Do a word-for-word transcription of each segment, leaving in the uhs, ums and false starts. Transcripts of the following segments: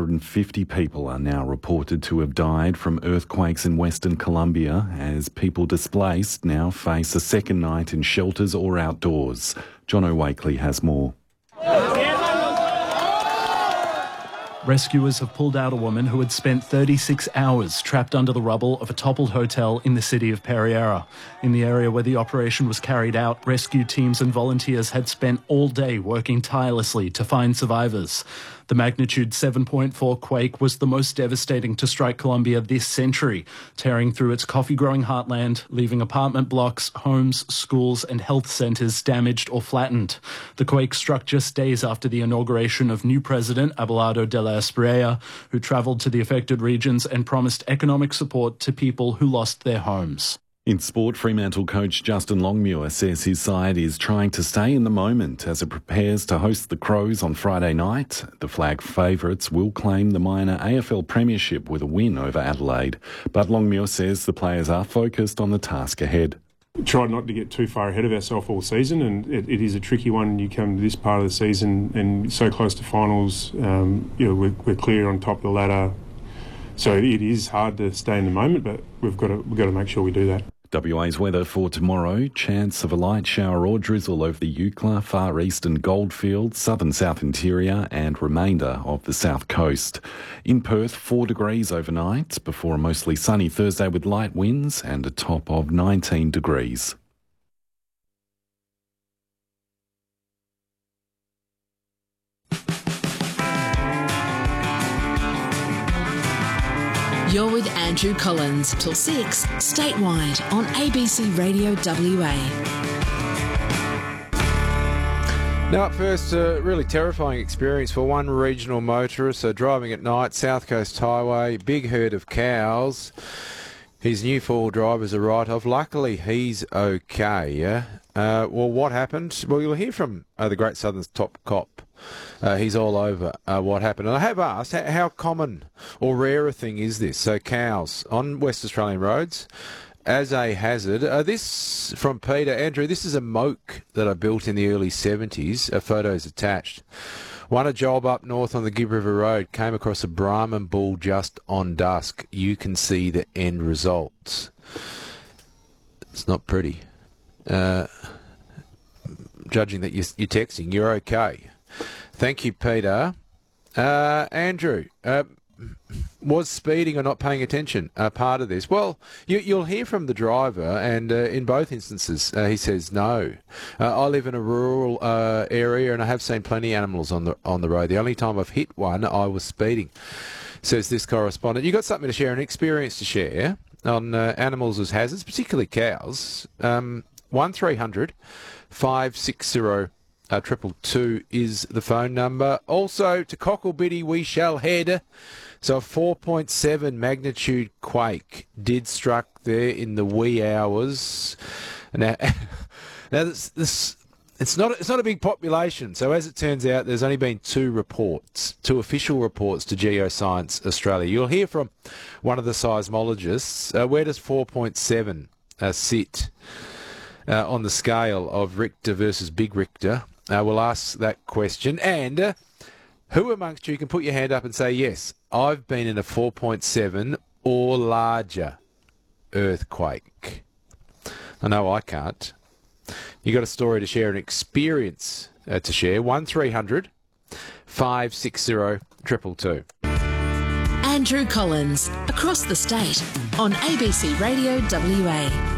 hundred fifty people are now reported to have died from earthquakes in Western Colombia as people displaced now face a second night in shelters or outdoors. John O'Wakely has more. Rescuers have pulled out a woman who had spent thirty-six hours trapped under the rubble of a toppled hotel in the city of Pereira. In the area where the operation was carried out, rescue teams and volunteers had spent all day working tirelessly to find survivors. The magnitude seven point four quake was the most devastating to strike Colombia this century, tearing through its coffee-growing heartland, leaving apartment blocks, homes, schools and health centres damaged or flattened. The quake struck just days after the inauguration of new President Abelardo de la Espriella, who travelled to the affected regions and promised economic support to people who lost their homes. In sport, Fremantle coach Justin Longmuir says his side is trying to stay in the moment as it prepares to host the Crows on Friday night. The flag favourites will claim the minor A F L premiership with a win over Adelaide. But Longmuir says the players are focused on the task ahead. Try not to get too far ahead of ourselves all season, and it, it is a tricky one. You come to this part of the season and so close to finals, um, you know, we're, we're clear on top of the ladder. So it is hard to stay in the moment, but we've got to, we've got to make sure we do that. W A's weather for tomorrow: chance of a light shower or drizzle over the Eucla, far eastern Goldfields, southern south interior and remainder of the south coast. In Perth, four degrees overnight before a mostly sunny Thursday with light winds and a top of nineteen degrees. You're with Andrew Collins till six, statewide on A B C Radio W A. Now up first, a really terrifying experience for one regional motorist. So driving at night, South Coast Highway, big herd of cows. His new four drivers are right off. Luckily, he's okay. Yeah. Uh, well, what happened? Well, you'll hear from uh, the Great Southern's top cop. Uh, he's all over uh, what happened. And I have asked, how, how common or rare a thing is this? So cows on West Australian roads as a hazard. Uh, this from Peter. Andrew, this is a moke that I built in the early seventies. A photo's attached. Won a job up north on the Gibb River Road. Came across a Brahman bull just on dusk. You can see the end results. It's not pretty. Uh, judging that you're, you're texting, you're okay. Thank you, Peter. Uh, Andrew, uh, was speeding or not paying attention uh, part of this? Well, you, you'll hear from the driver, and uh, in both instances, uh, he says no. Uh, I live in a rural uh, area, and I have seen plenty of animals on the on the road. The only time I've hit one, I was speeding, says this correspondent. You got something to share, an experience to share on uh, animals as hazards, particularly cows. Um, one three hundred five six zero Uh, triple two is the phone number. Also, to Cocklebiddy we shall head. So a four point seven magnitude quake did struck there in the wee hours. Now, now this, this it's not it's not a big population. So as it turns out, there's only been two reports, two official reports to Geoscience Australia. You'll hear from one of the seismologists. Uh, where does four point seven uh, sit uh, on the scale of Richter versus Big Richter? Uh, we'll ask that question. And uh, who amongst you can put your hand up and say, yes, I've been in a four point seven or larger earthquake? I know I can't. You got a story to share, an experience uh, to share. one three hundred five six zero two two two. Andrew Collins, across the state on A B C Radio W A.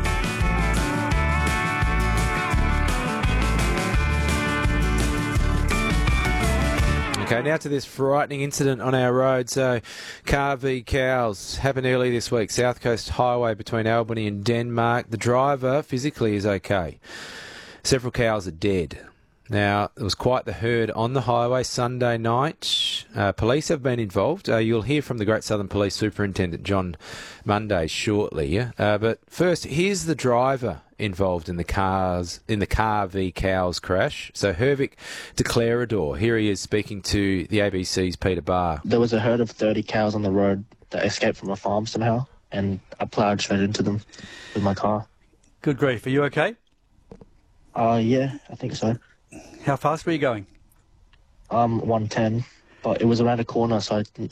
Okay, now to this frightening incident on our road. So, car v cows happened early this week. South Coast Highway between Albany and Denmark. The driver physically is okay. Several cows are dead. Now, there was quite the herd on the highway Sunday night. Uh, police have been involved. Uh, you'll hear from the Great Southern Police Superintendent John Monday shortly. Uh, but first, here's the driver involved in the cars in the car v cows crash. So Hervik Declarador, here he is speaking to the A B C's Peter Barr. There was a herd of thirty cows on the road that escaped from a farm somehow, and I ploughed straight into them with my car. Good grief, are you okay? Uh, yeah, I think so. How fast were you going? Um, one ten, but it was around a corner, so I